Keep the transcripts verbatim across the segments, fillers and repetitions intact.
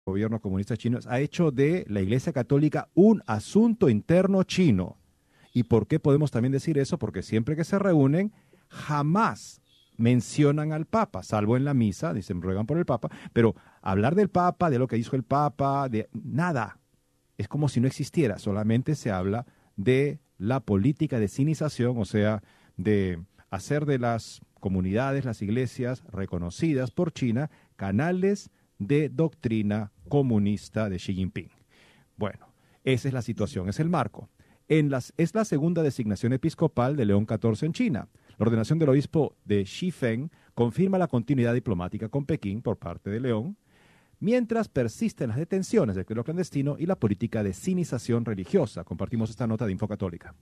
gobierno comunista chino ha hecho de la Iglesia Católica un asunto interno chino. ¿Y por qué podemos también decir eso? Porque siempre que se reúnen, jamás mencionan al Papa, salvo en la misa, dicen, ruegan por el Papa, pero hablar del Papa, de lo que dijo el Papa, de nada. Es como si no existiera, solamente se habla de la política de sinización, o sea, de hacer de las comunidades, las iglesias reconocidas por China, canales de doctrina comunista de Xi Jinping. Bueno, esa es la situación, es el marco. En las, es la segunda designación episcopal de León catorce en China. La ordenación del obispo de Xifeng confirma la continuidad diplomática con Pekín por parte de León, mientras persisten las detenciones del clero clandestino y la política de sinización religiosa. Compartimos esta nota de Infocatólica.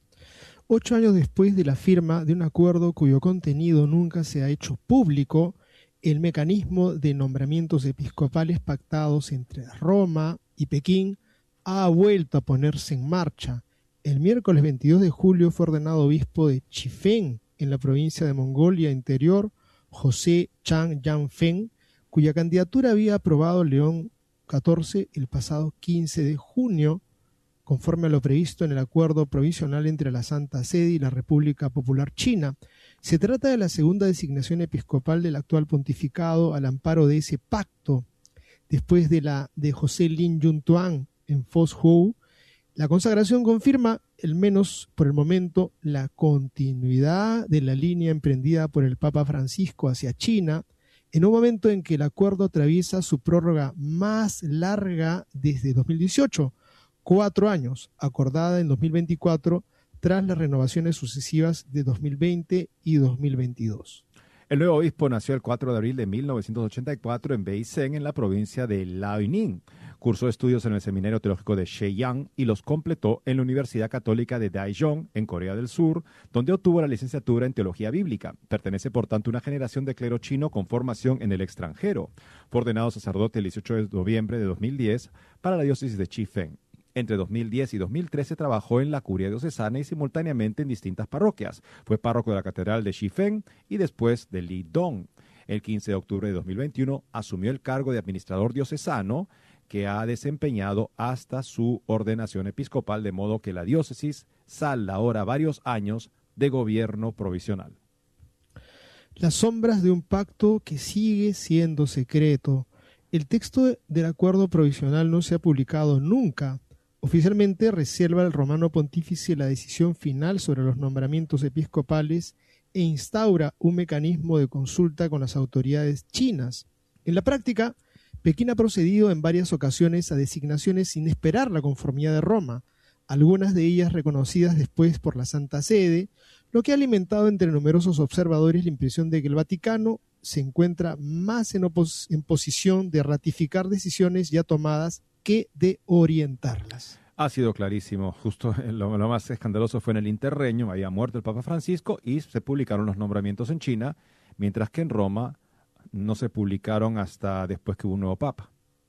Ocho años después de la firma de un acuerdo cuyo contenido nunca se ha hecho público, el mecanismo de nombramientos episcopales pactados entre Roma y Pekín ha vuelto a ponerse en marcha. El miércoles veintidós de julio fue ordenado obispo de Chifeng, en la provincia de Mongolia Interior, José Chang Yanfeng, cuya candidatura había aprobado León catorce el pasado quince de junio, conforme a lo previsto en el acuerdo provisional entre la Santa Sede y la República Popular China. Se trata de la segunda designación episcopal del actual pontificado al amparo de ese pacto, después de la de José Lin Yuntuan en Foshu. La consagración confirma, al menos por el momento, la continuidad de la línea emprendida por el Papa Francisco hacia China, en un momento en que el acuerdo atraviesa su prórroga más larga desde dos mil dieciocho, cuatro años, acordada en dos mil veinticuatro, tras las renovaciones sucesivas de dos mil veinte y dos mil veintidós. El nuevo obispo nació el cuatro de abril de mil novecientos ochenta y cuatro en Beizhen, en la provincia de Liaoning. Cursó estudios en el Seminario Teológico de Shenyang y los completó en la Universidad Católica de Daejeon, en Corea del Sur, donde obtuvo la licenciatura en Teología Bíblica. Pertenece, por tanto, a una generación de clero chino con formación en el extranjero. Fue ordenado sacerdote el dieciocho de noviembre de dos mil diez para la diócesis de Chifeng. Entre dos mil diez y dos mil trece trabajó en la curia diocesana y simultáneamente en distintas parroquias. Fue párroco de la Catedral de Xifeng y después de Lidong. El quince de octubre de dos mil veintiuno asumió el cargo de administrador diocesano, que ha desempeñado hasta su ordenación episcopal, de modo que la diócesis salda ahora varios años de gobierno provisional. Las sombras de un pacto que sigue siendo secreto. El texto del acuerdo provisional no se ha publicado nunca. Oficialmente reserva al romano pontífice la decisión final sobre los nombramientos episcopales e instaura un mecanismo de consulta con las autoridades chinas. En la práctica, Pekín ha procedido en varias ocasiones a designaciones sin esperar la conformidad de Roma, algunas de ellas reconocidas después por la Santa Sede, lo que ha alimentado entre numerosos observadores la impresión de que el Vaticano se encuentra más en, opos- en posición de ratificar decisiones ya tomadas que de orientarlas. Ha sido clarísimo. Justo lo, lo más escandaloso fue en el interreño. Había muerto el Papa Francisco y se publicaron los nombramientos en China, mientras que en Roma no se publicaron hasta después que hubo un nuevo Papa.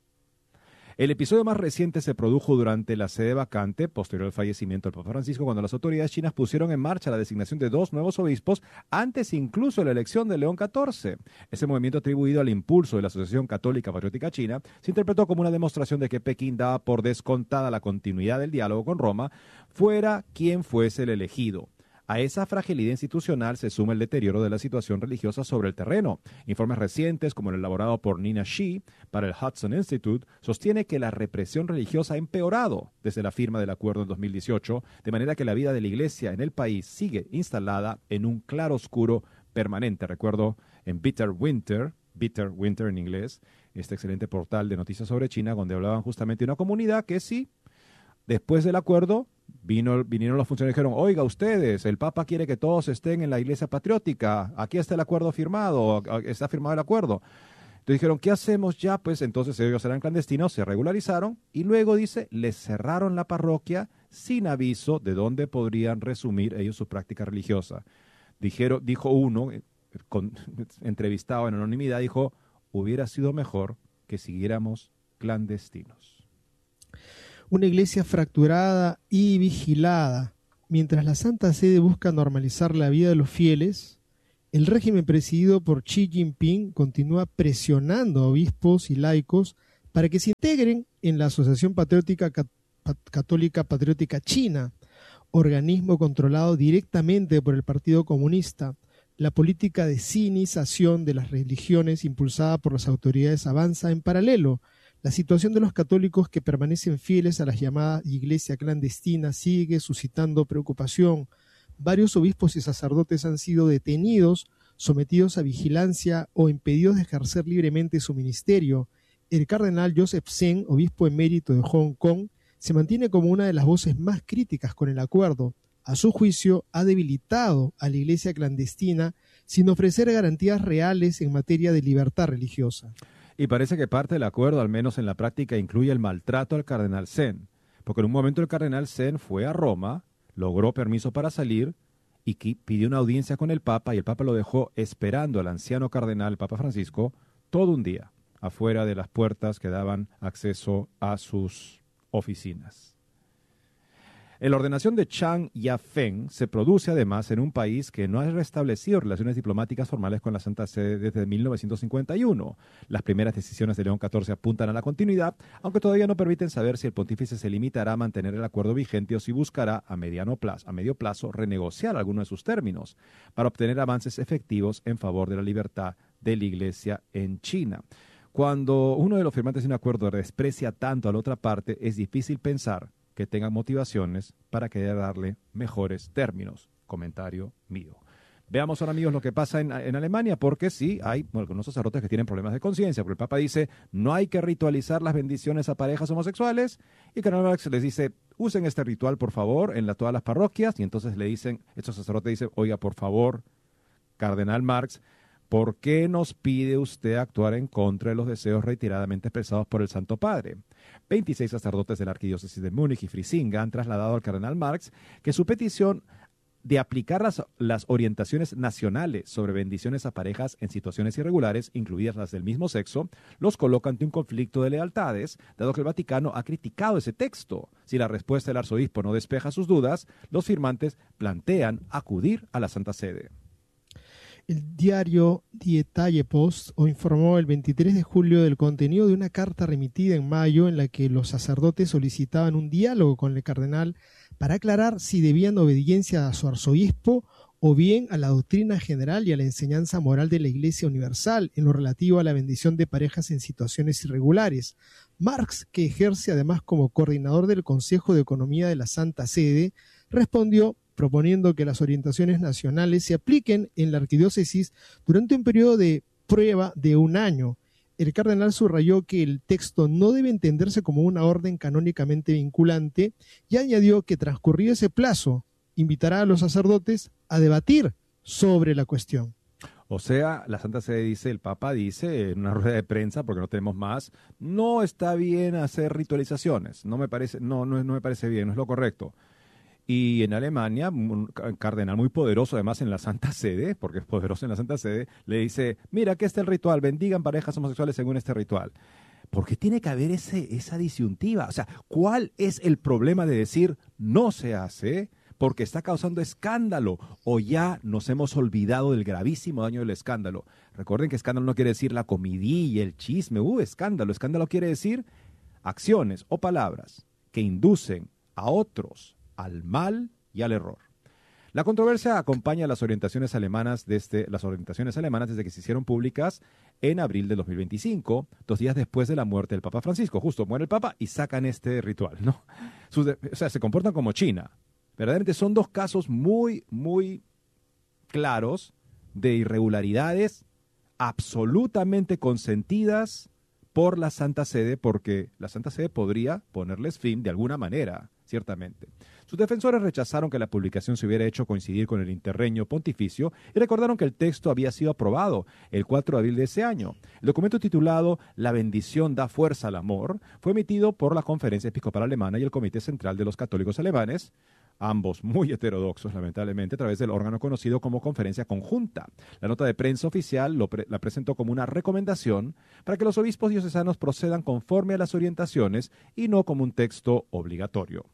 El episodio más reciente se produjo durante la sede vacante, posterior al fallecimiento del Papa Francisco, cuando las autoridades chinas pusieron en marcha la designación de dos nuevos obispos, antes incluso de la elección de León catorce. Ese movimiento, atribuido al impulso de la Asociación Católica Patriótica China, se interpretó como una demostración de que Pekín daba por descontada la continuidad del diálogo con Roma, fuera quien fuese el elegido. A esa fragilidad institucional se suma el deterioro de la situación religiosa sobre el terreno. Informes recientes, como el elaborado por Nina Shi para el Hudson Institute, sostiene que la represión religiosa ha empeorado desde la firma del acuerdo en dos mil dieciocho, de manera que la vida de la iglesia en el país sigue instalada en un claroscuro permanente. Recuerdo en Bitter Winter, Bitter Winter en inglés, este excelente portal de noticias sobre China, donde hablaban justamente de una comunidad que sí, después del acuerdo, Vino, vinieron los funcionarios y dijeron, oiga ustedes, el Papa quiere que todos estén en la iglesia patriótica, aquí está el acuerdo firmado, está firmado el acuerdo. Entonces dijeron, ¿qué hacemos ya? Pues entonces ellos eran clandestinos, se regularizaron y luego, dice, les cerraron la parroquia sin aviso de dónde podrían resumir ellos su práctica religiosa. Dijeron, dijo uno, con, entrevistado en anonimidad, dijo, hubiera sido mejor que siguiéramos clandestinos. Una iglesia fracturada y vigilada. Mientras la Santa Sede busca normalizar la vida de los fieles, el régimen presidido por Xi Jinping continúa presionando a obispos y laicos para que se integren en la Asociación Patriótica Católica Patriótica China, organismo controlado directamente por el Partido Comunista. La política de sionización de las religiones impulsada por las autoridades avanza en paralelo. La situación de los católicos que permanecen fieles a la llamada iglesia clandestina sigue suscitando preocupación. Varios obispos y sacerdotes han sido detenidos, sometidos a vigilancia o impedidos de ejercer libremente su ministerio. El cardenal Joseph Zen, obispo emérito de Hong Kong, se mantiene como una de las voces más críticas con el acuerdo. A su juicio, ha debilitado a la iglesia clandestina sin ofrecer garantías reales en materia de libertad religiosa. Y parece que parte del acuerdo, al menos en la práctica, incluye el maltrato al cardenal Zen, porque en un momento el cardenal Zen fue a Roma, logró permiso para salir y pidió una audiencia con el Papa, y el Papa lo dejó esperando al anciano cardenal, el Papa Francisco, todo un día, afuera de las puertas que daban acceso a sus oficinas. La ordenación de Chang Yafeng se produce además en un país que no ha restablecido relaciones diplomáticas formales con la Santa Sede desde mil novecientos cincuenta y uno. Las primeras decisiones de León catorce apuntan a la continuidad, aunque todavía no permiten saber si el pontífice se limitará a mantener el acuerdo vigente o si buscará a mediano plazo, a medio plazo renegociar algunos de sus términos para obtener avances efectivos en favor de la libertad de la Iglesia en China. Cuando uno de los firmantes de un acuerdo desprecia tanto a la otra parte, es difícil pensar que tengan motivaciones para querer darle mejores términos. Comentario mío. Veamos ahora, amigos, lo que pasa en, en Alemania, porque sí, hay bueno, algunos sacerdotes que tienen problemas de conciencia, porque el Papa dice, no hay que ritualizar las bendiciones a parejas homosexuales, y Cardenal Marx les dice, usen este ritual, por favor, en la, todas las parroquias, y entonces le dicen, estos sacerdotes dicen, oiga, por favor, Cardenal Marx, ¿por qué nos pide usted actuar en contra de los deseos reiteradamente expresados por el Santo Padre? veintiséis sacerdotes de la Arquidiócesis de Múnich y Frisinga han trasladado al cardenal Marx que su petición de aplicar las, las orientaciones nacionales sobre bendiciones a parejas en situaciones irregulares, incluidas las del mismo sexo, los coloca ante un conflicto de lealtades, dado que el Vaticano ha criticado ese texto. Si la respuesta del arzobispo no despeja sus dudas, los firmantes plantean acudir a la Santa Sede. El diario Die Tage Post informó el veintitrés de julio del contenido de una carta remitida en mayo en la que los sacerdotes solicitaban un diálogo con el cardenal para aclarar si debían obediencia a su arzobispo o bien a la doctrina general y a la enseñanza moral de la Iglesia Universal en lo relativo a la bendición de parejas en situaciones irregulares. Marx, que ejerce además como coordinador del Consejo de Economía de la Santa Sede, respondió proponiendo que las orientaciones nacionales se apliquen en la arquidiócesis durante un periodo de prueba de un año. El cardenal subrayó que el texto no debe entenderse como una orden canónicamente vinculante y añadió que transcurrido ese plazo, invitará a los sacerdotes a debatir sobre la cuestión. O sea, la Santa Sede dice, el Papa dice en una rueda de prensa, porque no tenemos más, no está bien hacer ritualizaciones, no me parece, no, no, no me parece bien, no es lo correcto. Y en Alemania, un cardenal muy poderoso, además en la Santa Sede, porque es poderoso en la Santa Sede, le dice, mira, aquí está el ritual, bendigan parejas homosexuales según este ritual. ¿Por qué tiene que haber ese, esa disyuntiva? O sea, ¿cuál es el problema de decir no se hace porque está causando escándalo o ya nos hemos olvidado del gravísimo daño del escándalo? Recuerden que escándalo no quiere decir la comidilla, el chisme, uh, escándalo. Escándalo quiere decir acciones o palabras que inducen a otros al mal y al error. La controversia acompaña a las orientaciones alemanas desde las orientaciones alemanas desde que se hicieron públicas en abril de dos mil veinticinco, dos días después de la muerte del Papa Francisco. Justo muere el Papa y sacan este ritual, ¿no? Sus de, o sea, se comportan como China. Verdaderamente son dos casos muy, muy claros de irregularidades absolutamente consentidas por la Santa Sede, porque la Santa Sede podría ponerles fin de alguna manera, ciertamente. Sus defensores rechazaron que la publicación se hubiera hecho coincidir con el interreño pontificio y recordaron que el texto había sido aprobado el cuatro de abril de ese año. El documento titulado La bendición da fuerza al amor fue emitido por la Conferencia Episcopal Alemana y el Comité Central de los Católicos Alemanes, ambos muy heterodoxos, lamentablemente, a través del órgano conocido como Conferencia Conjunta. La nota de prensa oficial lo pre- la presentó como una recomendación para que los obispos diocesanos procedan conforme a las orientaciones y no como un texto obligatorio.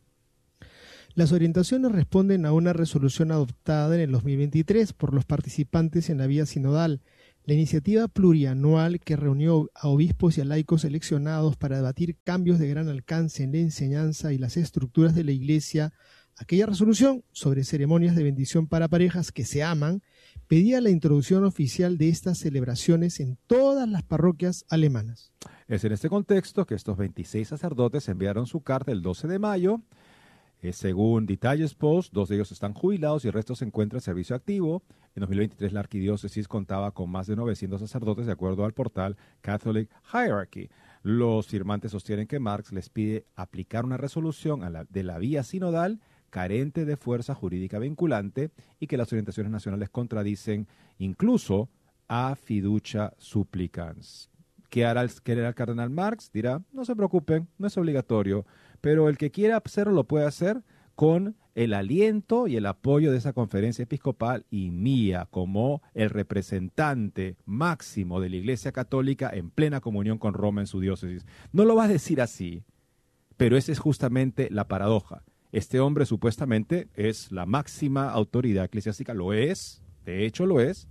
Las orientaciones responden a una resolución adoptada en el dos mil veintitrés por los participantes en la vía sinodal. La iniciativa plurianual que reunió a obispos y a laicos seleccionados para debatir cambios de gran alcance en la enseñanza y las estructuras de la Iglesia, aquella resolución sobre ceremonias de bendición para parejas que se aman, pedía la introducción oficial de estas celebraciones en todas las parroquias alemanas. Es en este contexto que estos veintiséis sacerdotes enviaron su carta el doce de mayo. Eh, según Die Tagespost, dos de ellos están jubilados y el resto se encuentra en servicio activo. En dos mil veintitrés la arquidiócesis contaba con más de novecientos sacerdotes, de acuerdo al portal Catholic Hierarchy. Los firmantes sostienen que Marx les pide aplicar una resolución a la, de la vía sinodal carente de fuerza jurídica vinculante y que las orientaciones nacionales contradicen incluso a fiducia supplicans. ¿Qué hará, el, ¿Qué hará el cardenal Marx? Dirá, no se preocupen, no es obligatorio, pero el que quiera hacerlo lo puede hacer con el aliento y el apoyo de esa conferencia episcopal y mía como el representante máximo de la Iglesia Católica en plena comunión con Roma en su diócesis. No lo va a decir así, pero esa es justamente la paradoja. Este hombre supuestamente es la máxima autoridad eclesiástica, lo es, de hecho lo es,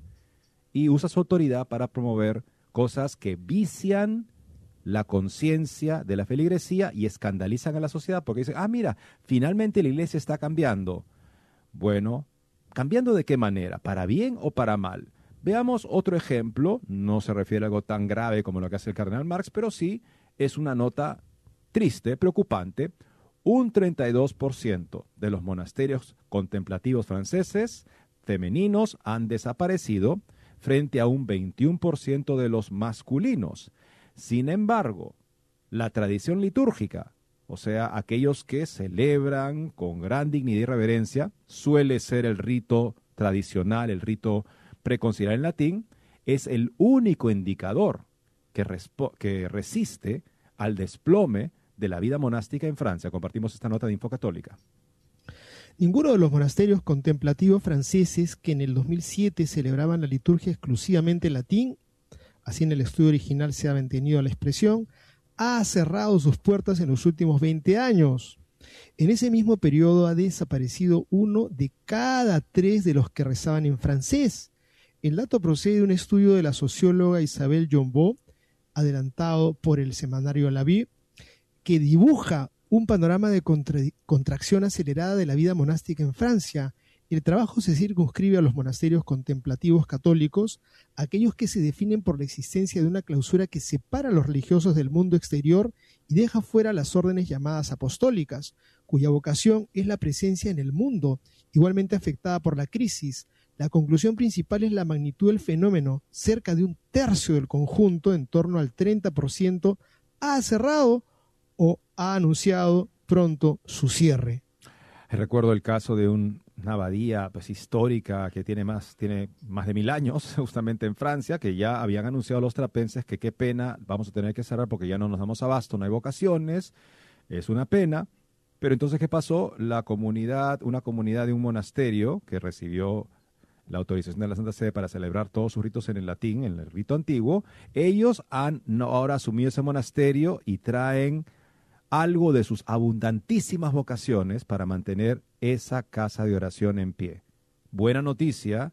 y usa su autoridad para promover cosas que vician la conciencia de la feligresía y escandalizan a la sociedad porque dicen, ah, mira, finalmente la iglesia está cambiando. Bueno, ¿cambiando de qué manera? ¿Para bien o para mal? Veamos otro ejemplo, no se refiere a algo tan grave como lo que hace el cardenal Marx, pero sí es una nota triste, preocupante. Un treinta y dos por ciento de los monasterios contemplativos franceses femeninos han desaparecido frente a un veintiuno por ciento de los masculinos. Sin embargo, la tradición litúrgica, o sea, aquellos que celebran con gran dignidad y reverencia, suele ser el rito tradicional, el rito preconciliar en latín, es el único indicador que, que resiste al desplome de la vida monástica en Francia. Compartimos esta nota de Info Católica. Ninguno de los monasterios contemplativos franceses que en el dos mil siete celebraban la liturgia exclusivamente en latín, así en el estudio original se ha mantenido la expresión, ha cerrado sus puertas en los últimos veinte años. En ese mismo periodo ha desaparecido uno de cada tres de los que rezaban en francés. El dato procede de un estudio de la socióloga Isabelle Jombaud, adelantado por el semanario La Vie, que dibuja un panorama de contra contracción acelerada de la vida monástica en Francia. El trabajo se circunscribe a los monasterios contemplativos católicos, aquellos que se definen por la existencia de una clausura que separa a los religiosos del mundo exterior y deja fuera las órdenes llamadas apostólicas, cuya vocación es la presencia en el mundo, igualmente afectada por la crisis. La conclusión principal es la magnitud del fenómeno. Cerca de un tercio del conjunto, en torno al treinta por ciento, ha cerrado o ha anunciado pronto su cierre. Recuerdo el caso de un, una abadía pues, histórica que tiene más, tiene más de mil años, justamente en Francia, que ya habían anunciado a los trapenses que qué pena, vamos a tener que cerrar porque ya no nos damos abasto, no hay vocaciones, es una pena. Pero entonces, ¿qué pasó? La comunidad, una comunidad de un monasterio que recibió la autorización de la Santa Sede para celebrar todos sus ritos en el latín, en el rito antiguo, ellos han no, ahora asumido ese monasterio y traen algo de sus abundantísimas vocaciones para mantener esa casa de oración en pie. Buena noticia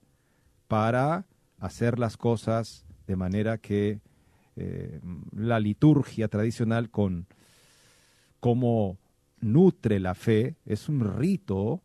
para hacer las cosas de manera que eh, la liturgia tradicional con cómo nutre la fe, es un rito,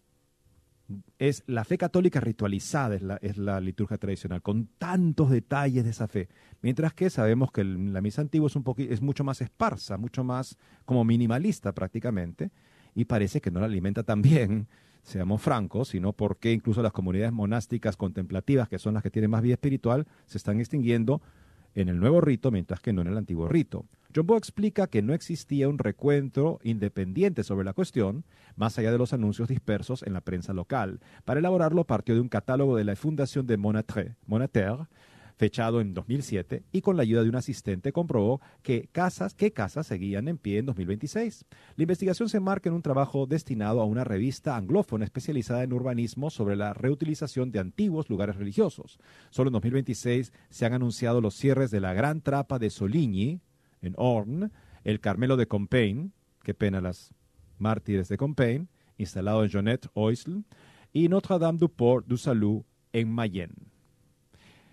es la fe católica ritualizada, es la, es la liturgia tradicional, con tantos detalles de esa fe. Mientras que sabemos que el, la misa antigua es, un poqu- es mucho más esparsa, mucho más como minimalista prácticamente, y parece que no la alimenta tan bien, seamos francos, sino porque incluso las comunidades monásticas contemplativas, que son las que tienen más vida espiritual, se están extinguiendo en el nuevo rito, mientras que no en el antiguo rito. Jombaud explica que no existía un recuento independiente sobre la cuestión, más allá de los anuncios dispersos en la prensa local. Para elaborarlo partió de un catálogo de la Fundación de Monatre, Monaterre, fechado en dos mil siete, y con la ayuda de un asistente comprobó que casas, qué casas seguían en pie en dos mil veintiséis. La investigación se marca en un trabajo destinado a una revista anglófona especializada en urbanismo sobre la reutilización de antiguos lugares religiosos. Solo en dos mil veintiséis se han anunciado los cierres de la Gran Trapa de Soligny, en Orne, el Carmelo de Compiègne, qué pena las mártires de Compiègne, instalado en Jonet-Oisle, y Notre-Dame du Port du Salut en Mayenne.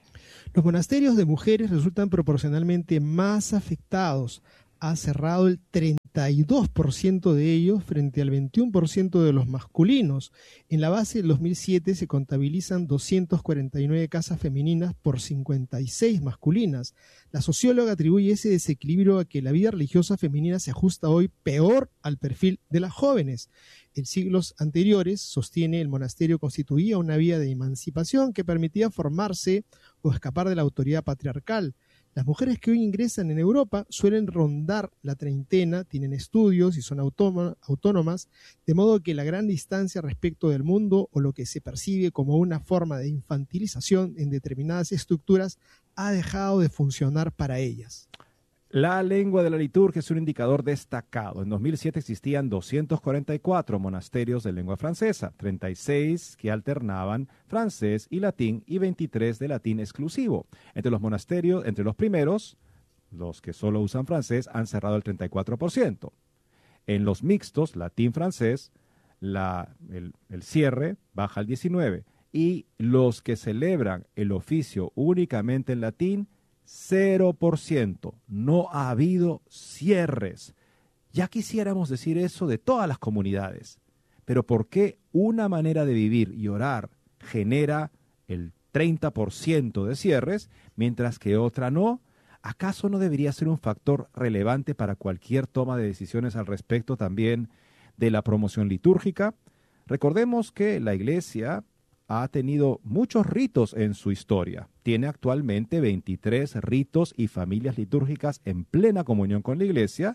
Los monasterios de mujeres resultan proporcionalmente más afectados. Ha cerrado el treinta y dos por ciento de ellos frente al veintiuno por ciento de los masculinos. En la base del dos mil siete se contabilizan doscientas cuarenta y nueve casas femeninas por cincuenta y seis masculinas. La socióloga atribuye ese desequilibrio a que la vida religiosa femenina se ajusta hoy peor al perfil de las jóvenes. En siglos anteriores, sostiene, el monasterio constituía una vía de emancipación que permitía formarse o escapar de la autoridad patriarcal. Las mujeres que hoy ingresan en Europa suelen rondar la treintena, tienen estudios y son autónomas, de modo que la gran distancia respecto del mundo o lo que se percibe como una forma de infantilización en determinadas estructuras ha dejado de funcionar para ellas. La lengua de la liturgia es un indicador destacado. En dos mil siete existían doscientos cuarenta y cuatro monasterios de lengua francesa, treinta y seis que alternaban francés y latín y veintitrés de latín exclusivo. Entre los monasterios, entre los primeros, los que solo usan francés, han cerrado el treinta y cuatro por ciento. En los mixtos, latín-francés, la, el, el cierre baja al diecinueve por ciento. Y los que celebran el oficio únicamente en latín, cero por ciento. No ha habido cierres. Ya quisiéramos decir eso de todas las comunidades. Pero ¿por qué una manera de vivir y orar genera el treinta por ciento de cierres, mientras que otra no? ¿Acaso no debería ser un factor relevante para cualquier toma de decisiones al respecto también de la promoción litúrgica? Recordemos que la Iglesia ha tenido muchos ritos en su historia. Tiene actualmente veintitrés ritos y familias litúrgicas en plena comunión con la Iglesia.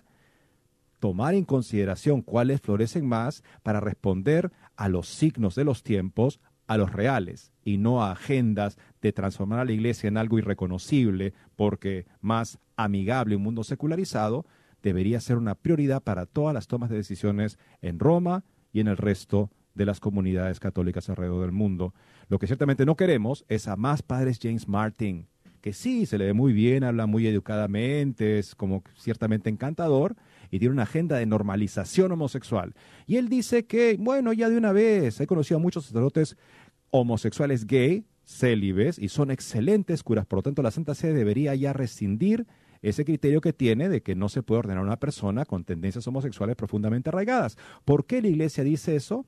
Tomar en consideración cuáles florecen más para responder a los signos de los tiempos, a los reales, y no a agendas de transformar a la Iglesia en algo irreconocible porque más amigable a un mundo secularizado, debería ser una prioridad para todas las tomas de decisiones en Roma y en el resto de las comunidades católicas alrededor del mundo. Lo que ciertamente no queremos es a más padres James Martin, que sí, se le ve muy bien, habla muy educadamente, es como ciertamente encantador y tiene una agenda de normalización homosexual. Y él dice que, bueno, ya de una vez, he conocido a muchos sacerdotes homosexuales gay, célibes, y son excelentes curas, por lo tanto la Santa Sede debería ya rescindir ese criterio que tiene de que no se puede ordenar a una persona con tendencias homosexuales profundamente arraigadas. ¿Por qué la Iglesia dice eso?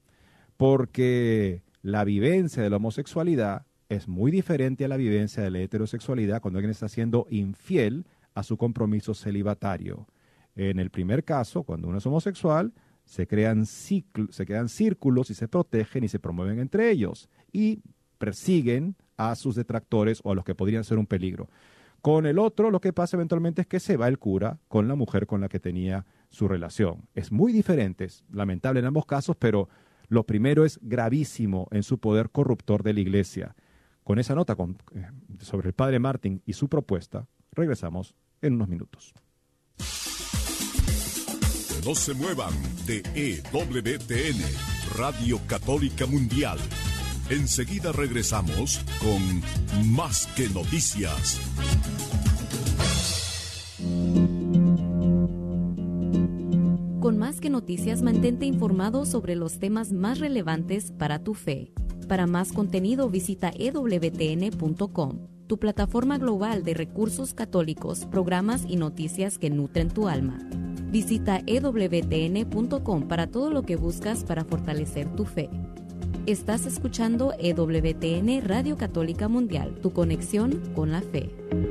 Porque la vivencia de la homosexualidad es muy diferente a la vivencia de la heterosexualidad cuando alguien está siendo infiel a su compromiso celibatario. En el primer caso, cuando uno es homosexual, se crean, ciclo, se crean círculos y se protegen y se promueven entre ellos y persiguen a sus detractores o a los que podrían ser un peligro. Con el otro, lo que pasa eventualmente es que se va el cura con la mujer con la que tenía su relación. Es muy diferente, es lamentable en ambos casos, pero lo primero es gravísimo en su poder corruptor de la Iglesia. Con esa nota con, eh, sobre el padre Martin y su propuesta, regresamos en unos minutos. No se muevan de E W T N, Radio Católica Mundial. Enseguida regresamos con Más que Noticias. Con Más que Noticias, mantente informado sobre los temas más relevantes para tu fe. Para más contenido, visita e w t n punto com, tu plataforma global de recursos católicos, programas y noticias que nutren tu alma. Visita e w t n punto com para todo lo que buscas para fortalecer tu fe. Estás escuchando E W T N Radio Católica Mundial, tu conexión con la fe.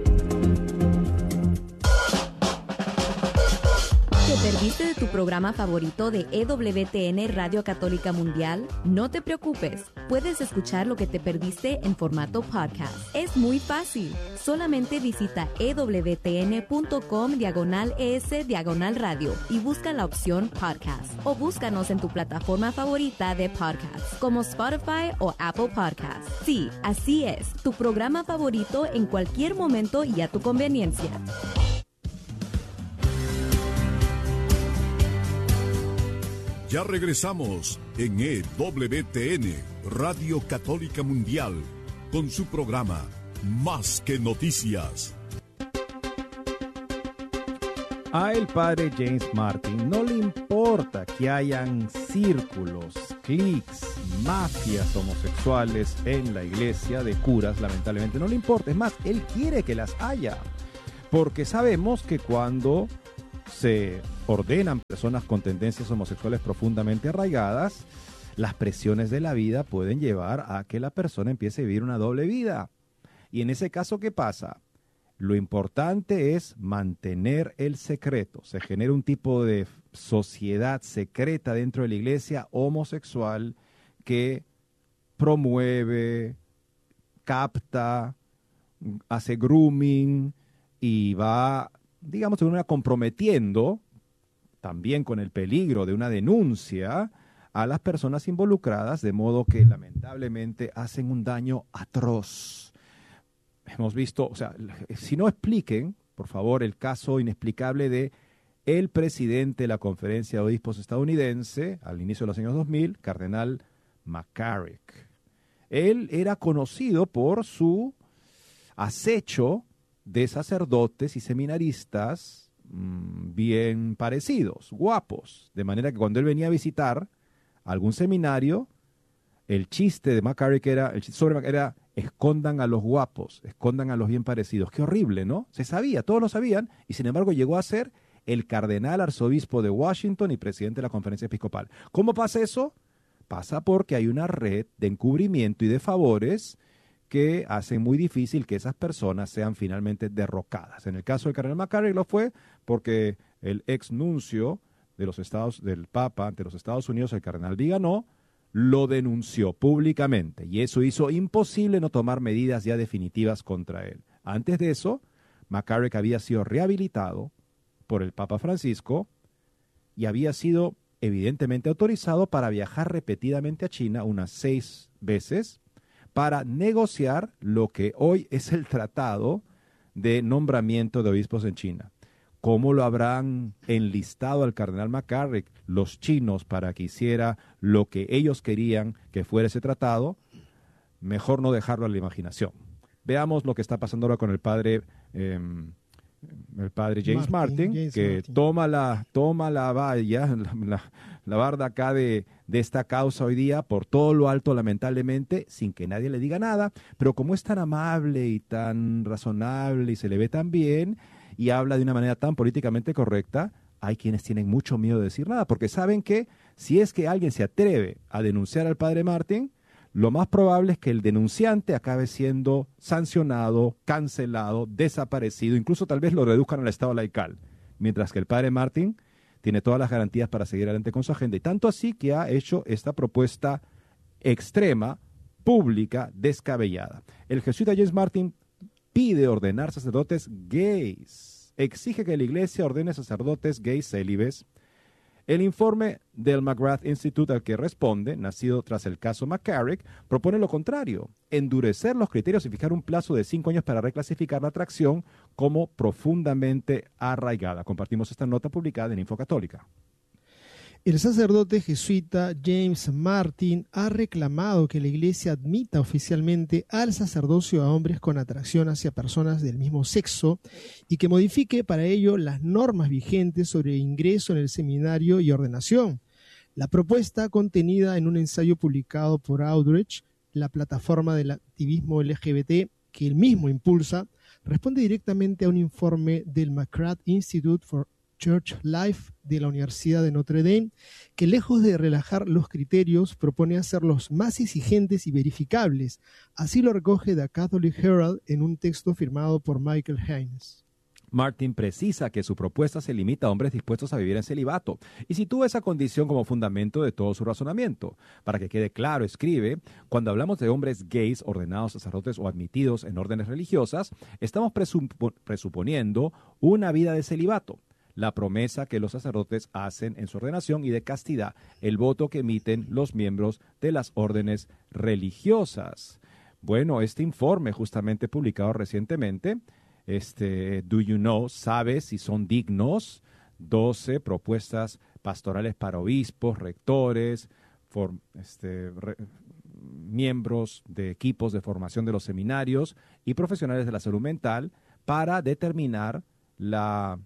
¿Te perdiste de tu programa favorito de E W T N Radio Católica Mundial? No te preocupes, puedes escuchar lo que te perdiste en formato podcast. Es muy fácil, solamente visita e w t n punto com diagonal es diagonal radio y busca la opción podcast. O búscanos en tu plataforma favorita de podcast, como Spotify o Apple Podcasts. Sí, así es, tu programa favorito en cualquier momento y a tu conveniencia. Ya regresamos en E W T N, Radio Católica Mundial, con su programa Más que Noticias. A el padre James Martin no le importa que hayan círculos, cliques, mafias homosexuales en la iglesia de curas, lamentablemente no le importa. Es más, él quiere que las haya, porque sabemos que cuando se ordenan personas con tendencias homosexuales profundamente arraigadas, las presiones de la vida pueden llevar a que la persona empiece a vivir una doble vida. Y en ese caso, ¿qué pasa? Lo importante es mantener el secreto. Se genera un tipo de sociedad secreta dentro de la iglesia homosexual que promueve, capta, hace grooming y va, digamos, de una comprometiendo, también con el peligro de una denuncia, a las personas involucradas, de modo que lamentablemente hacen un daño atroz. Hemos visto, o sea, si no expliquen, por favor, el caso inexplicable de el presidente de la Conferencia de Obispos estadounidense, al inicio de los años dos mil, Cardenal McCarrick. Él era conocido por su acecho de sacerdotes y seminaristas mmm, bien parecidos, guapos, de manera que cuando él venía a visitar algún seminario, el chiste de McCarrick era, el chiste sobre era, escondan a los guapos, escondan a los bien parecidos. Qué horrible, ¿no? Se sabía, todos lo sabían, y sin embargo llegó a ser el cardenal arzobispo de Washington y presidente de la Conferencia Episcopal. ¿Cómo pasa eso? Pasa porque hay una red de encubrimiento y de favores que hacen muy difícil que esas personas sean finalmente derrocadas. En el caso del cardenal McCarrick lo fue porque el ex nuncio de los Estados, del Papa ante los Estados Unidos, el cardenal Viganó, lo denunció públicamente y eso hizo imposible no tomar medidas ya definitivas contra él. Antes de eso, McCarrick había sido rehabilitado por el Papa Francisco y había sido evidentemente autorizado para viajar repetidamente a China unas seis veces para negociar lo que hoy es el tratado de nombramiento de obispos en China. ¿Cómo lo habrán enlistado al cardenal McCarrick los chinos para que hiciera lo que ellos querían que fuera ese tratado? Mejor no dejarlo a la imaginación. Veamos lo que está pasando ahora con el padre, eh, el padre James Martin, Martin James que Martin. toma la toma la valla, la, la, la barda acá de, de esta causa hoy día por todo lo alto, lamentablemente, sin que nadie le diga nada. Pero como es tan amable y tan razonable y se le ve tan bien y habla de una manera tan políticamente correcta, hay quienes tienen mucho miedo de decir nada, porque saben que si es que alguien se atreve a denunciar al padre Martin, lo más probable es que el denunciante acabe siendo sancionado, cancelado, desaparecido, incluso tal vez lo reduzcan al estado laical, mientras que el padre Martin tiene todas las garantías para seguir adelante con su agenda, y tanto así que ha hecho esta propuesta extrema, pública, descabellada. El jesuita James Martin pide ordenar sacerdotes gays, exige que la iglesia ordene sacerdotes gays célibes. El informe del McGrath Institute al que responde, nacido tras el caso McCarrick, propone lo contrario, endurecer los criterios y fijar un plazo de cinco años para reclasificar la atracción como profundamente arraigada. Compartimos esta nota publicada en Info Católica. El sacerdote jesuita James Martin ha reclamado que la Iglesia admita oficialmente al sacerdocio a hombres con atracción hacia personas del mismo sexo y que modifique para ello las normas vigentes sobre ingreso en el seminario y ordenación. La propuesta, contenida en un ensayo publicado por Outreach, la plataforma del activismo L G B T que él mismo impulsa, responde directamente a un informe del McGrath Institute for Church Life de la Universidad de Notre Dame, que lejos de relajar los criterios, propone hacerlos más exigentes y verificables. Así lo recoge The Catholic Herald en un texto firmado por Michael Haynes. Martin precisa que su propuesta se limita a hombres dispuestos a vivir en celibato y sitúa esa condición como fundamento de todo su razonamiento. Para que quede claro, escribe, cuando hablamos de hombres gays ordenados sacerdotes o admitidos en órdenes religiosas, estamos presup- presuponiendo una vida de celibato, la promesa que los sacerdotes hacen en su ordenación y de castidad, el voto que emiten los miembros de las órdenes religiosas. Bueno, este informe justamente publicado recientemente, este Do You Know, ¿sabes si son dignos? doce propuestas pastorales para obispos, rectores, for, este, re, miembros de equipos de formación de los seminarios y profesionales de la salud mental para determinar la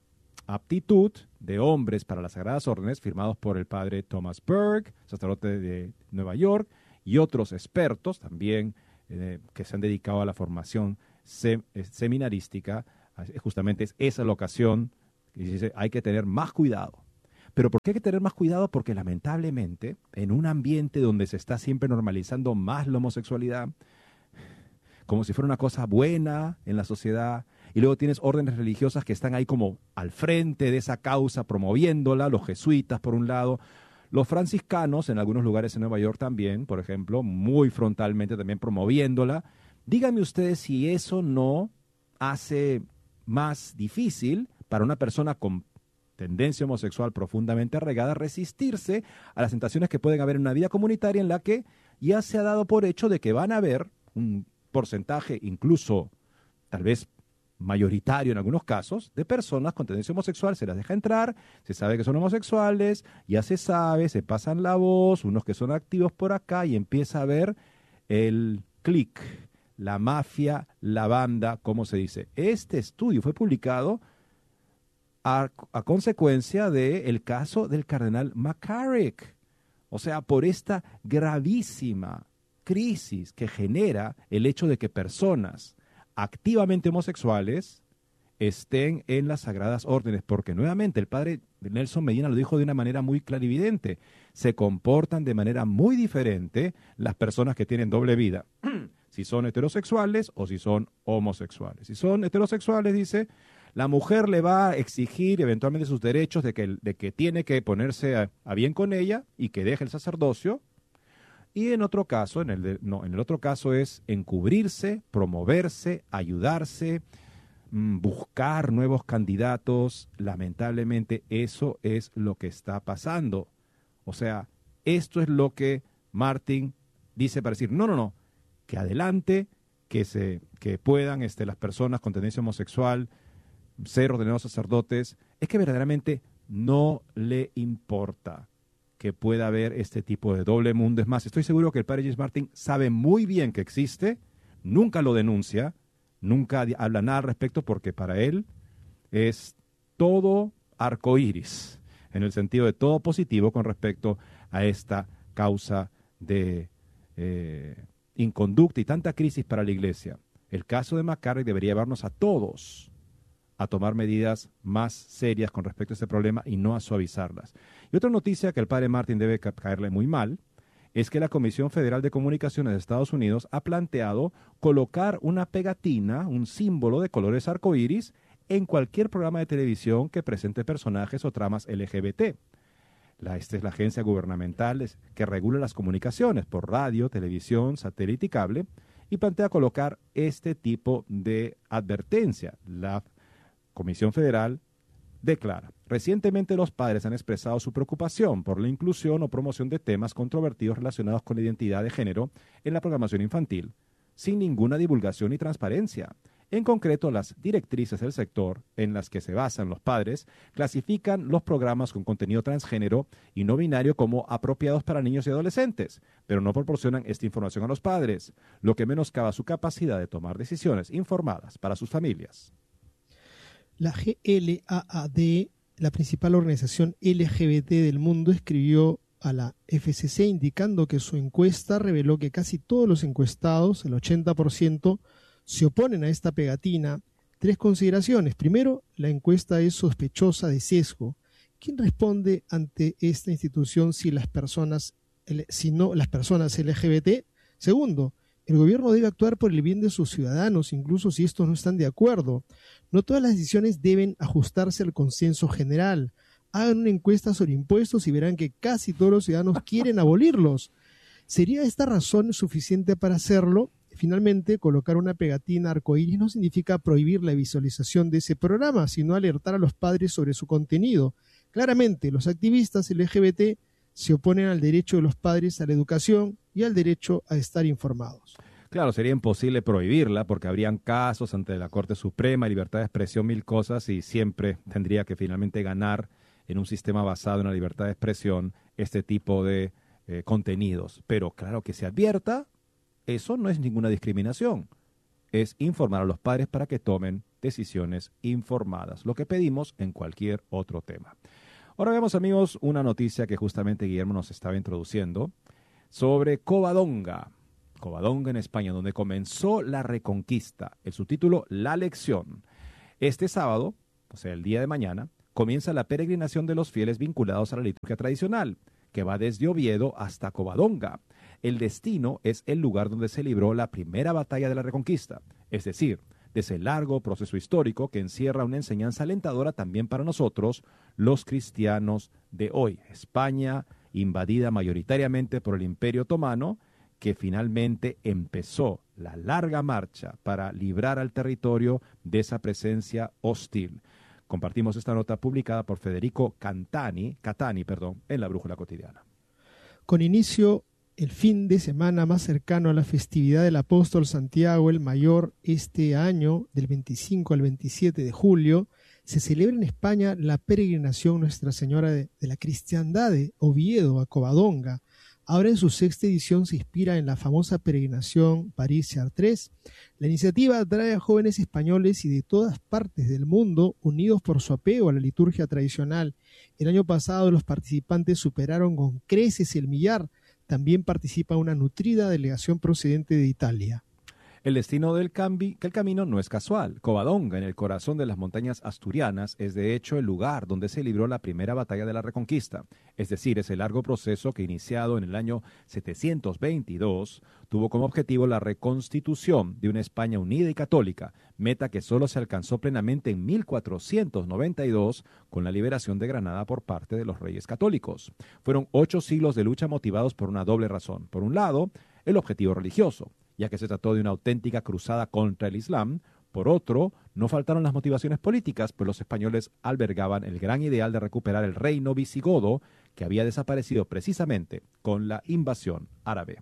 aptitud de hombres para las Sagradas Órdenes, firmados por el padre Thomas Berg, sacerdote de Nueva York, y otros expertos también eh, que se han dedicado a la formación sem seminarística. Justamente es esa la ocasión que dice, hay que tener más cuidado. ¿Pero por qué hay que tener más cuidado? Porque lamentablemente, en un ambiente donde se está siempre normalizando más la homosexualidad, como si fuera una cosa buena en la sociedad, y luego tienes órdenes religiosas que están ahí como al frente de esa causa, promoviéndola, los jesuitas por un lado, los franciscanos en algunos lugares en Nueva York también, por ejemplo, muy frontalmente también promoviéndola. Díganme ustedes si eso no hace más difícil para una persona con tendencia homosexual profundamente arraigada resistirse a las tentaciones que pueden haber en una vida comunitaria en la que ya se ha dado por hecho de que van a haber un porcentaje incluso tal vez mayoritario en algunos casos, de personas con tendencia homosexual, se las deja entrar, se sabe que son homosexuales, ya se sabe, se pasan la voz, unos que son activos por acá y empieza a ver el clic, la mafia, la banda, ¿cómo se dice? Este estudio fue publicado a, a consecuencia del caso del cardenal McCarrick, o sea, por esta gravísima crisis que genera el hecho de que personas activamente homosexuales estén en las Sagradas Órdenes, porque nuevamente el padre Nelson Medina lo dijo de una manera muy clarividente, se comportan de manera muy diferente las personas que tienen doble vida, si son heterosexuales o si son homosexuales. Si son heterosexuales, dice, la mujer le va a exigir eventualmente sus derechos de que, de que tiene que ponerse a, a bien con ella y que deje el sacerdocio. Y en otro caso, en el, de, no, en el otro caso es encubrirse, promoverse, ayudarse, mmm, buscar nuevos candidatos. Lamentablemente eso es lo que está pasando. O sea, esto es lo que Martin dice para decir, no, no, no, que adelante, que, se, que puedan este, las personas con tendencia homosexual ser ordenados sacerdotes. Es que verdaderamente no le importa que pueda haber este tipo de doble mundo. Es más, estoy seguro que el padre James Martin sabe muy bien que existe, nunca lo denuncia, nunca habla nada al respecto, porque para él es todo arcoíris, en el sentido de todo positivo con respecto a esta causa de eh, inconducta y tanta crisis para la Iglesia. El caso de McCarrick debería llevarnos a todos a tomar medidas más serias con respecto a este problema y no a suavizarlas. Y otra noticia que el padre Martin debe caerle muy mal es que la Comisión Federal de Comunicaciones de Estados Unidos ha planteado colocar una pegatina, un símbolo de colores arcoíris en cualquier programa de televisión que presente personajes o tramas L G B T. La, esta es la agencia gubernamental que regula las comunicaciones por radio, televisión, satélite y cable, y plantea colocar este tipo de advertencia. La Comisión Federal declara, recientemente los padres han expresado su preocupación por la inclusión o promoción de temas controvertidos relacionados con la identidad de género en la programación infantil, sin ninguna divulgación ni transparencia. En concreto, las directrices del sector en las que se basan los padres clasifican los programas con contenido transgénero y no binario como apropiados para niños y adolescentes, pero no proporcionan esta información a los padres, lo que menoscaba su capacidad de tomar decisiones informadas para sus familias. La G L A A D, la principal organización L G B T del mundo, escribió a la F C C indicando que su encuesta reveló que casi todos los encuestados, el ochenta por ciento, se oponen a esta pegatina. Tres consideraciones. Primero, la encuesta es sospechosa de sesgo. ¿Quién responde ante esta institución si las personas, si no las personas L G B T? Segundo, el gobierno debe actuar por el bien de sus ciudadanos, incluso si estos no están de acuerdo. No todas las decisiones deben ajustarse al consenso general. Hagan una encuesta sobre impuestos y verán que casi todos los ciudadanos quieren abolirlos. ¿Sería esta razón suficiente para hacerlo? Finalmente, colocar una pegatina arcoíris no significa prohibir la visualización de ese programa, sino alertar a los padres sobre su contenido. Claramente, los activistas L G B T se oponen al derecho de los padres a la educación y al derecho a estar informados. Claro, sería imposible prohibirla porque habrían casos ante la Corte Suprema, libertad de expresión, mil cosas, y siempre tendría que finalmente ganar en un sistema basado en la libertad de expresión este tipo de eh, contenidos. Pero claro, que se advierta, eso no es ninguna discriminación. Es informar a los padres para que tomen decisiones informadas, lo que pedimos en cualquier otro tema. Ahora vemos, amigos, una noticia que justamente Guillermo nos estaba introduciendo sobre Covadonga. Covadonga en España, donde comenzó la Reconquista. El subtítulo, La Lección. Este sábado, o sea, el día de mañana, comienza la peregrinación de los fieles vinculados a la liturgia tradicional, que va desde Oviedo hasta Covadonga. El destino es el lugar donde se libró la primera batalla de la Reconquista, es decir, de ese largo proceso histórico que encierra una enseñanza alentadora también para nosotros, los cristianos de hoy. España, invadida mayoritariamente por el Imperio Otomano, que finalmente empezó la larga marcha para librar al territorio de esa presencia hostil. Compartimos esta nota publicada por Federico Catani, Catani, perdón, en La Brújula Cotidiana. Con inicio el fin de semana más cercano a la festividad del apóstol Santiago el Mayor, este año, del veinticinco al veintisiete de julio, se celebra en España la peregrinación Nuestra Señora de, de la Cristiandad de Oviedo a Covadonga. Ahora en su sexta edición se inspira en la famosa peregrinación París-Chartres. La iniciativa atrae a jóvenes españoles y de todas partes del mundo unidos por su apego a la liturgia tradicional. El año pasado los participantes superaron con creces el millar. También participa una nutrida delegación procedente de Italia. El destino del, cambi, que el camino no es casual. Covadonga, en el corazón de las montañas asturianas, es de hecho el lugar donde se libró la primera batalla de la Reconquista. Es decir, ese largo proceso que, iniciado en el año setecientos veintidós, tuvo como objetivo la reconstitución de una España unida y católica, meta que solo se alcanzó plenamente en mil cuatrocientos noventa y dos con la liberación de Granada por parte de los reyes católicos. Fueron ocho siglos de lucha motivados por una doble razón. Por un lado, el objetivo religioso, ya que se trató de una auténtica cruzada contra el Islam. Por otro, no faltaron las motivaciones políticas, pues los españoles albergaban el gran ideal de recuperar el reino visigodo que había desaparecido precisamente con la invasión árabe.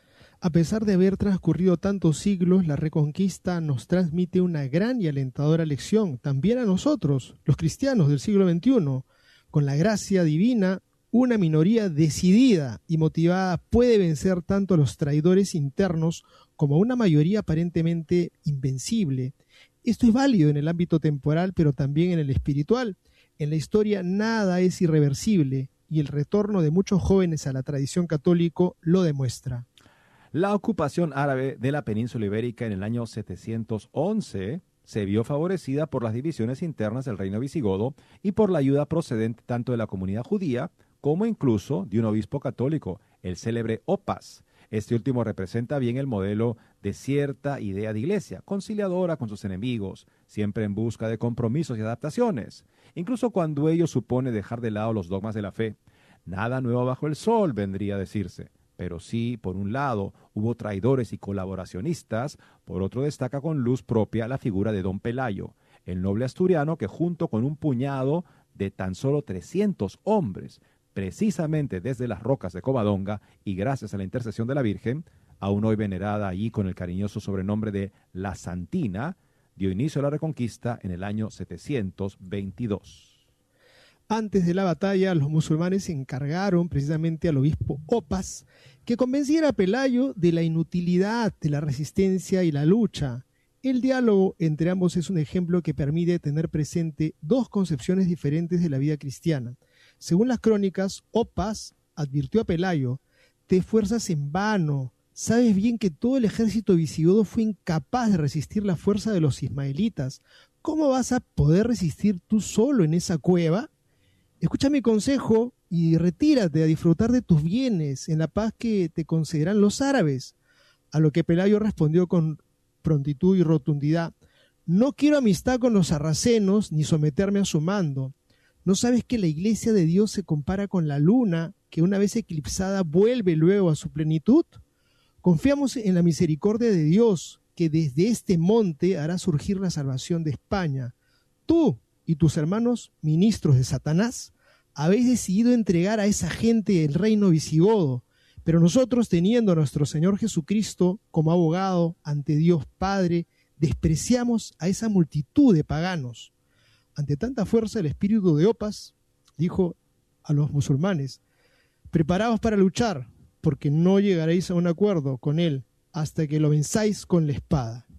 A pesar de haber transcurrido tantos siglos, la Reconquista nos transmite una gran y alentadora lección, también a nosotros, los cristianos del siglo veintiuno. Con la gracia divina, una minoría decidida y motivada puede vencer tanto a los traidores internos como a una mayoría aparentemente invencible. Esto es válido en el ámbito temporal, pero también en el espiritual. En la historia nada es irreversible y el retorno de muchos jóvenes a la tradición católica lo demuestra. La ocupación árabe de la península ibérica en el año setecientos once se vio favorecida por las divisiones internas del reino visigodo y por la ayuda procedente tanto de la comunidad judía como incluso de un obispo católico, el célebre Opas. Este último representa bien el modelo de cierta idea de iglesia, conciliadora con sus enemigos, siempre en busca de compromisos y adaptaciones, incluso cuando ello supone dejar de lado los dogmas de la fe. Nada nuevo bajo el sol, vendría a decirse. Pero sí, por un lado, hubo traidores y colaboracionistas, por otro destaca con luz propia la figura de don Pelayo, el noble asturiano que junto con un puñado de tan solo trescientos hombres, precisamente desde las rocas de Covadonga y gracias a la intercesión de la Virgen, aún hoy venerada allí con el cariñoso sobrenombre de La Santina, dio inicio a la Reconquista en el año setecientos veintidós. Antes de la batalla, los musulmanes encargaron precisamente al obispo Opas que convenciera a Pelayo de la inutilidad de la resistencia y la lucha. El diálogo entre ambos es un ejemplo que permite tener presente dos concepciones diferentes de la vida cristiana. Según las crónicas, Opas advirtió a Pelayo: te esfuerzas en vano, sabes bien que todo el ejército visigodo fue incapaz de resistir la fuerza de los ismaelitas. ¿Cómo vas a poder resistir tú solo en esa cueva? Escucha mi consejo y retírate a disfrutar de tus bienes en la paz que te concederán los árabes. A lo que Pelayo respondió con prontitud y rotundidad: no quiero amistad con los sarracenos ni someterme a su mando. ¿No sabes que la iglesia de Dios se compara con la luna, que una vez eclipsada vuelve luego a su plenitud? Confiamos en la misericordia de Dios, que desde este monte hará surgir la salvación de España. Tú y tus hermanos, ministros de Satanás, habéis decidido entregar a esa gente el reino visigodo, pero nosotros, teniendo a nuestro Señor Jesucristo como abogado ante Dios Padre, despreciamos a esa multitud de paganos. Ante tanta fuerza, el espíritu de Opas dijo a los musulmanes: preparaos para luchar, porque no llegaréis a un acuerdo con él hasta que lo venzáis con la espada.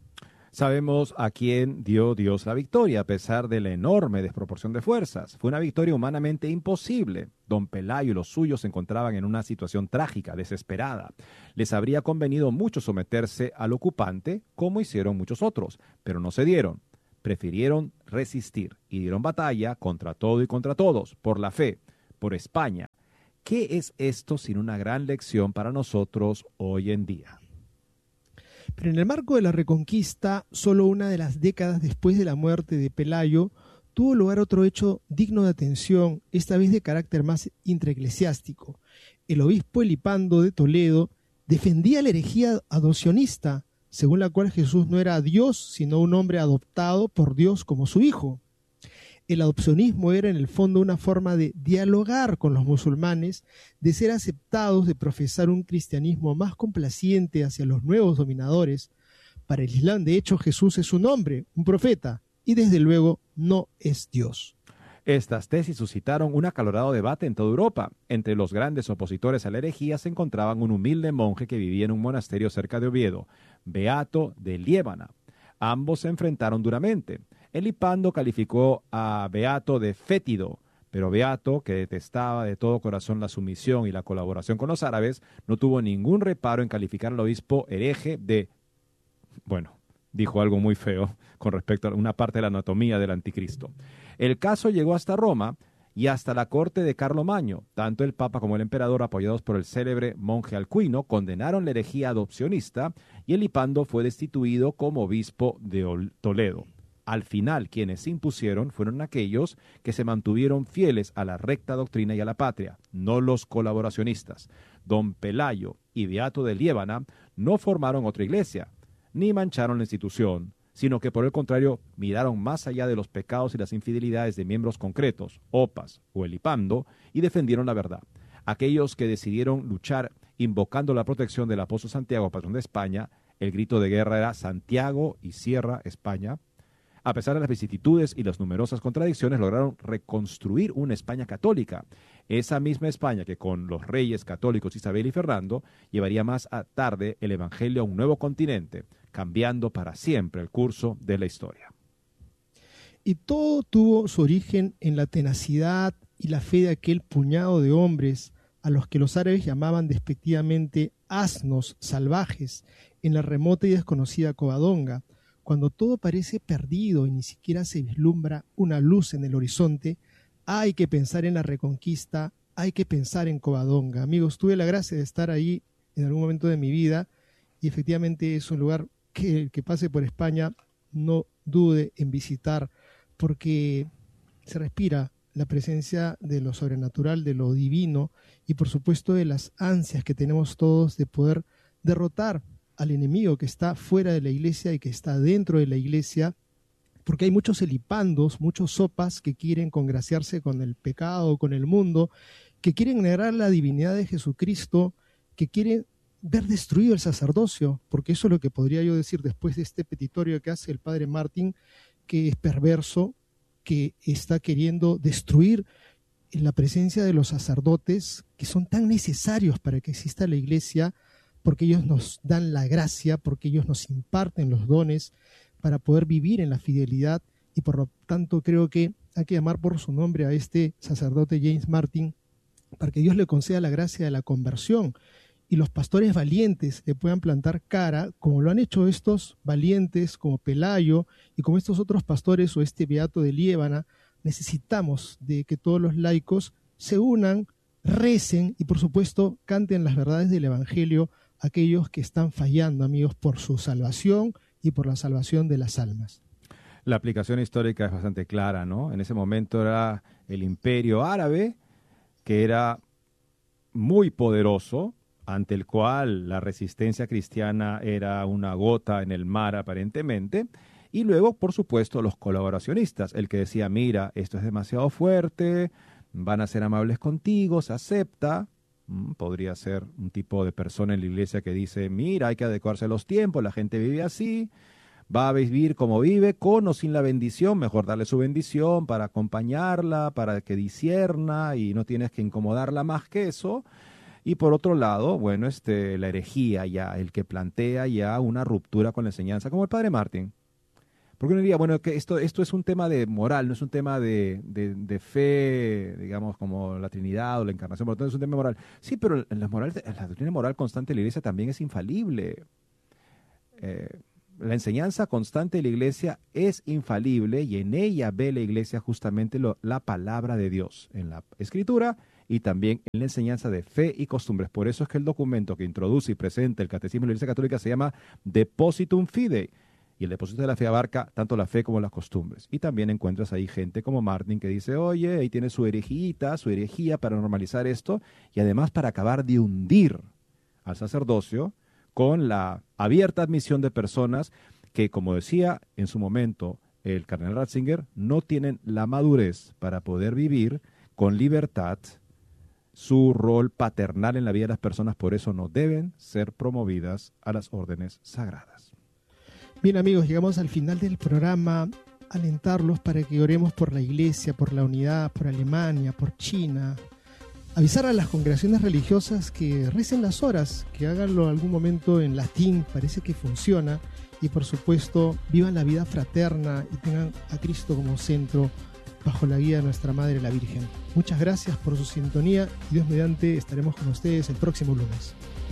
Sabemos a quién dio Dios la victoria, a pesar de la enorme desproporción de fuerzas. Fue una victoria humanamente imposible. Don Pelayo y los suyos se encontraban en una situación trágica, desesperada. Les habría convenido mucho someterse al ocupante, como hicieron muchos otros, pero no cedieron. Prefirieron resistir y dieron batalla contra todo y contra todos, por la fe, por España. ¿Qué es esto sin una gran lección para nosotros hoy en día? Pero en el marco de la Reconquista, solo una de las décadas después de la muerte de Pelayo, tuvo lugar otro hecho digno de atención, esta vez de carácter más intraeclesiástico. El obispo Elipando de Toledo defendía la herejía adopcionista, según la cual Jesús no era Dios, sino un hombre adoptado por Dios como su hijo. El adopcionismo era en el fondo una forma de dialogar con los musulmanes, de ser aceptados, de profesar un cristianismo más complaciente hacia los nuevos dominadores. Para el Islam, de hecho, Jesús es un hombre, un profeta, y desde luego no es Dios. Estas tesis suscitaron un acalorado debate en toda Europa. Entre los grandes opositores a la herejía se encontraban un humilde monje que vivía en un monasterio cerca de Oviedo, Beato de Liébana. Ambos se enfrentaron duramente. Elipando calificó a Beato de fétido, pero Beato, que detestaba de todo corazón la sumisión y la colaboración con los árabes, no tuvo ningún reparo en calificar al obispo hereje de... Bueno, dijo algo muy feo con respecto a una parte de la anatomía del anticristo. El caso llegó hasta Roma y hasta la corte de Carlomagno. Tanto el Papa como el emperador, apoyados por el célebre monje Alcuino, condenaron la herejía adopcionista y Elipando fue destituido como obispo de Toledo. Al final, quienes se impusieron fueron aquellos que se mantuvieron fieles a la recta doctrina y a la patria, no los colaboracionistas. Don Pelayo y Beato de Liébana no formaron otra iglesia, ni mancharon la institución, sino que por el contrario miraron más allá de los pecados y las infidelidades de miembros concretos, opas o Elipando, y defendieron la verdad. Aquellos que decidieron luchar invocando la protección del apóstol Santiago, patrón de España, el grito de guerra era Santiago y cierra España. A pesar de las vicisitudes y las numerosas contradicciones, lograron reconstruir una España católica. Esa misma España que con los reyes católicos Isabel y Fernando llevaría más tarde el Evangelio a un nuevo continente, cambiando para siempre el curso de la historia. Y todo tuvo su origen en la tenacidad y la fe de aquel puñado de hombres a los que los árabes llamaban despectivamente asnos salvajes en la remota y desconocida Covadonga. Cuando todo parece perdido y ni siquiera se vislumbra una luz en el horizonte, hay que pensar en la Reconquista, hay que pensar en Covadonga. Amigos, tuve la gracia de estar ahí en algún momento de mi vida y efectivamente es un lugar que el que pase por España no dude en visitar, porque se respira la presencia de lo sobrenatural, de lo divino y por supuesto de las ansias que tenemos todos de poder derrotar al enemigo que está fuera de la iglesia y que está dentro de la iglesia, porque hay muchos elipandos, muchos sopas que quieren congraciarse con el pecado, con el mundo, que quieren negar la divinidad de Jesucristo, que quieren ver destruido el sacerdocio, porque eso es lo que podría yo decir después de este petitorio que hace el padre Martín, que es perverso, que está queriendo destruir la presencia de los sacerdotes, que son tan necesarios para que exista la iglesia, porque ellos nos dan la gracia, porque ellos nos imparten los dones para poder vivir en la fidelidad, y por lo tanto creo que hay que llamar por su nombre a este sacerdote James Martin para que Dios le conceda la gracia de la conversión y los pastores valientes le puedan plantar cara, como lo han hecho estos valientes como Pelayo y como estos otros pastores o este Beato de Liébana. Necesitamos de que todos los laicos se unan, recen y por supuesto canten las verdades del Evangelio a aquellos que están fallando, amigos, por su salvación y por la salvación de las almas. La aplicación histórica es bastante clara, ¿no? En ese momento era el imperio árabe, que era muy poderoso, ante el cual la resistencia cristiana era una gota en el mar aparentemente, y luego, por supuesto, los colaboracionistas, el que decía, mira, esto es demasiado fuerte, van a ser amables contigo, se acepta. Podría ser un tipo de persona en la iglesia que dice, mira, hay que adecuarse a los tiempos, la gente vive así, va a vivir como vive, con o sin la bendición, mejor darle su bendición para acompañarla, para que discierna y no tienes que incomodarla más que eso. Y por otro lado, bueno, este, la herejía ya, el que plantea ya una ruptura con la enseñanza, como el padre Martín, Porque uno diría, bueno, que esto, esto es un tema de moral, no es un tema de, de, de fe, digamos, como la Trinidad o la Encarnación, por lo tanto es un tema moral. Sí, pero en la, moral, en la doctrina moral constante de la Iglesia también es infalible. Eh, la enseñanza constante de la Iglesia es infalible y en ella ve la Iglesia justamente lo, la palabra de Dios, en la Escritura y también en la enseñanza de fe y costumbres. Por eso es que el documento que introduce y presenta el Catecismo de la Iglesia Católica se llama Depositum Fidei. Y el depósito de la fe abarca tanto la fe como las costumbres. Y también encuentras ahí gente como Martin que dice, oye, ahí tiene su herejita, su herejía para normalizar esto y además para acabar de hundir al sacerdocio con la abierta admisión de personas que, como decía en su momento el cardenal Ratzinger, no tienen la madurez para poder vivir con libertad su rol paternal en la vida de las personas, por eso no deben ser promovidas a las órdenes sagradas. Bien amigos, llegamos al final del programa. Alentarlos para que oremos por la Iglesia, por la unidad, por Alemania, por China. Avisar a las congregaciones religiosas que recen las horas, que háganlo algún momento en latín, parece que funciona. Y por supuesto, vivan la vida fraterna y tengan a Cristo como centro bajo la guía de nuestra Madre la Virgen. Muchas gracias por su sintonía y Dios mediante estaremos con ustedes el próximo lunes.